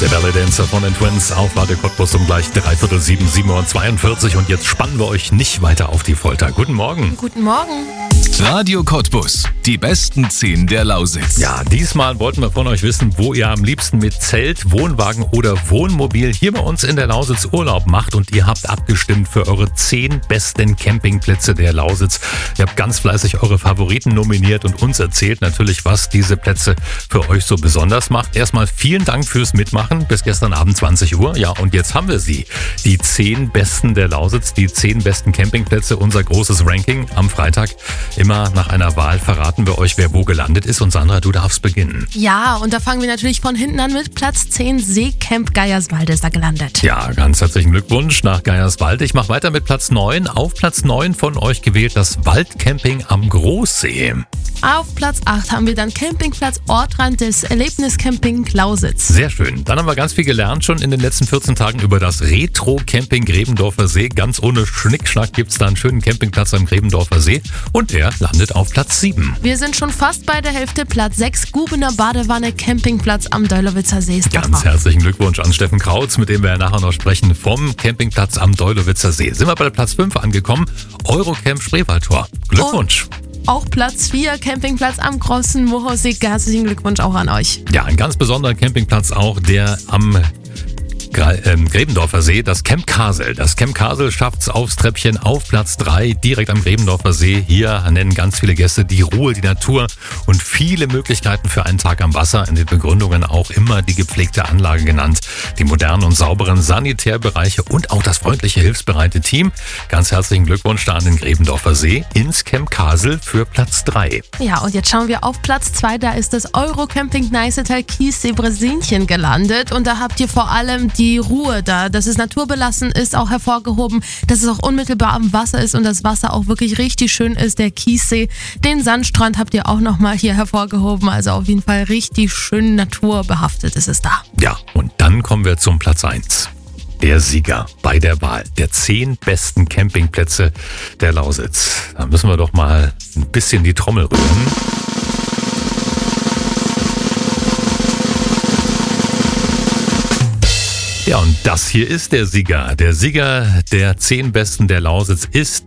Der Belly Dancer von den Twins auf Radio Cottbus um gleich 6:45, 7:42 Uhr. Und jetzt spannen wir euch nicht weiter auf die Folter. Guten Morgen. Guten Morgen. Radio Cottbus, die besten 10 der Lausitz. Ja, diesmal wollten wir von euch wissen, wo ihr am liebsten mit Zelt, Wohnwagen oder Wohnmobil hier bei uns in der Lausitz Urlaub macht. Und ihr habt abgestimmt für eure 10 besten Campingplätze der Lausitz. Ihr habt ganz fleißig eure Favoriten nominiert und uns erzählt natürlich, was diese Plätze für euch so besonders macht. Erstmal vielen Dank fürs Mitmachen bis gestern Abend 20 Uhr. Ja, und jetzt haben wir sie. Die 10 besten der Lausitz, die 10 besten Campingplätze, unser großes Ranking am Freitag. Immer nach einer Wahl verraten wir euch, wer wo gelandet ist. Und Sandra, du darfst beginnen. Ja, und da fangen wir natürlich von hinten an mit Platz 10. Seecamp Geierswald ist da gelandet. Ja, ganz herzlichen Glückwunsch nach Geierswald. Ich mache weiter mit Platz 9. Auf Platz 9 von euch gewählt das Waldcamping am Großsee. Auf Platz 8 haben wir dann Campingplatz Ortrand des Erlebniscamping Lausitz. Sehr schön. Dann haben wir ganz viel gelernt schon in den letzten 14 Tagen über das Retro-Camping Gräbendorfer See. Ganz ohne Schnickschnack gibt es da einen schönen Campingplatz am Gräbendorfer See. Und der landet auf Platz 7. Wir sind schon fast bei der Hälfte. Platz 6, Gubener Badewanne Campingplatz am Deulowitzer See ist da. Ganz herzlichen Glückwunsch an Steffen Krautz, mit dem wir nachher noch sprechen, vom Campingplatz am Deulowitzer See. Sind wir bei Platz 5 angekommen. Eurocamp Spreewaldtor. Glückwunsch. Auch Platz 4, Campingplatz am Großen Mohorsee. Herzlichen Glückwunsch auch an euch. Ja, ein ganz besonderer Campingplatz auch, der am Gräbendorfer See, das Camp Kasel. Das Camp Kasel schafft's aufs Treppchen auf Platz 3, direkt am Gräbendorfer See. Hier nennen ganz viele Gäste die Ruhe, die Natur und viele Möglichkeiten für einen Tag am Wasser. In den Begründungen auch immer die gepflegte Anlage genannt, die modernen und sauberen Sanitärbereiche und auch das freundliche, hilfsbereite Team. Ganz herzlichen Glückwunsch da an den Gräbendorfer See ins Camp Kasel für Platz 3. Ja, und jetzt schauen wir auf Platz 2. Da ist das Eurocamping Neißetal Kiessee Bresinchen gelandet. Und da habt ihr vor allem die Ruhe da, dass es naturbelassen ist, auch hervorgehoben, dass es auch unmittelbar am Wasser ist und das Wasser auch wirklich richtig schön ist, der Kiessee. Den Sandstrand habt ihr auch nochmal hier hervorgehoben, also auf jeden Fall richtig schön naturbehaftet ist es da. Ja, und dann kommen wir zum Platz 1. Der Sieger bei der Wahl der 10 besten Campingplätze der Lausitz. Da müssen wir doch mal ein bisschen die Trommel rühren. Ja, und das hier ist der Sieger. Der Sieger der 10 besten der Lausitz ist